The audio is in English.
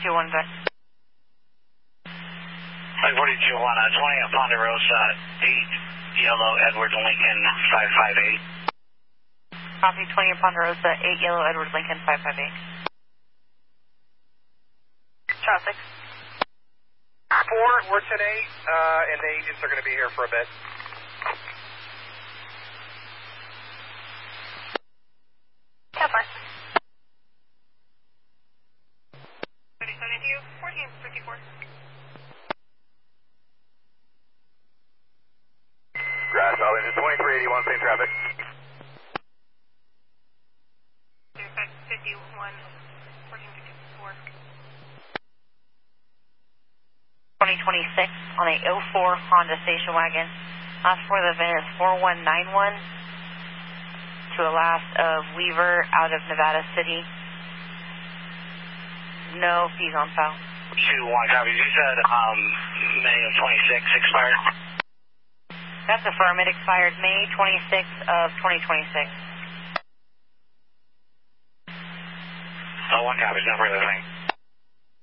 42-1 back. 42-1, 20 Ponderosa, 8 Yellow Edward Lincoln 558. Copy 20 Ponderosa, 8 Yellow Edward Lincoln 558. Traffic. 4, we're 10-8, and the agents are going to be here for a bit. Yeah, fine. 1454. Grass Valley, 2381, same traffic. 51, 1454. 2026 on a 04 Honda station wagon. Last for the event is 4191 to a last of Weaver out of Nevada City. No fees on file. 2-1, copy. You said May of 26 expired? That's affirm. It expired May 26th of 2026. 1 copy. No further thing.